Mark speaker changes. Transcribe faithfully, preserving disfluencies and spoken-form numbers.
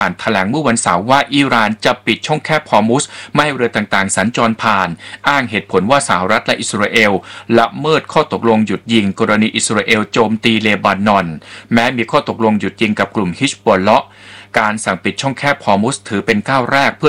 Speaker 1: านแถลงเมื่อวันเสาร์ว่าอิหร่านจะปิดช่องแคบฮอร์มุซไม่ให้เรือต่างๆสัญจรผ่านอ้างเหตุผลว่าสหรัฐและอิสราเอลละเมิดข้อตกลงหยุดยิงกรณีอิสราเอลโจมตีเลบานอนแม้มีข้อตกลงหยุดยิงกับกลุ่มฮิชบอลเลาะห์การสั่งปิดช่องแคบฮอร์มุซถือเป็นก้าวแรกเพื่อ